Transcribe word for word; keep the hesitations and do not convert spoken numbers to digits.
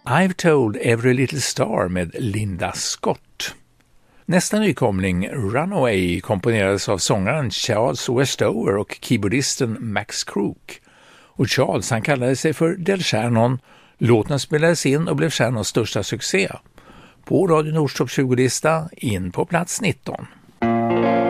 I've Told Every Little Star med Linda Scott. Nästa nykomling, Runaway, komponerades av sångaren Charles Westover och keyboardisten Max Crook. Och Charles, han kallade sig för Del Shannon. Låten spelades in och blev Shannons största succé. På Radio Nordstopp tjugo-lista in på plats nitton.